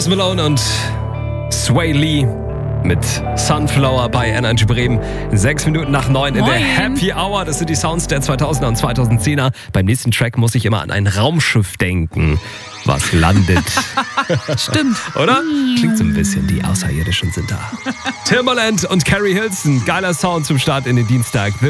Post Malone und Sway Lee mit Sunflower bei Energy Bremen. 6 Minuten nach 9 in der Happy Hour. Das sind die Sounds der 2000er und 2010er. Beim nächsten Track muss ich immer an ein Raumschiff denken, was landet. Stimmt. Oder? Klingt so ein bisschen, die Außerirdischen sind da. Timbaland und Carrie Hilson. Geiler Sound zum Start in den Dienstag.